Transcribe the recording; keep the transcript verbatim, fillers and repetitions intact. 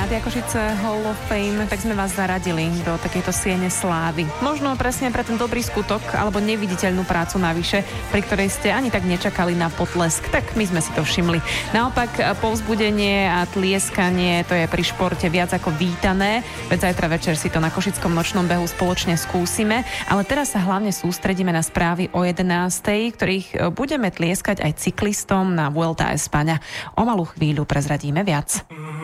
Rádia Košice Hall of Fame, tak sme vás zaradili do takejto siene slávy. Možno presne pre ten dobrý skutok alebo neviditeľnú prácu navyše, pri ktorej ste ani tak nečakali na potlesk. Tak my sme si to všimli. Naopak povzbudenie a tlieskanie, to je pri športe viac ako vítané. Veď zajtra večer si to na Košickom nočnom behu spoločne skúsime, ale teraz sa hlavne sústredíme na správy o jedenástej, ktorých budeme tlieskať aj cyklistom na Vuelta a España. O malú chvíľu prezradíme viac.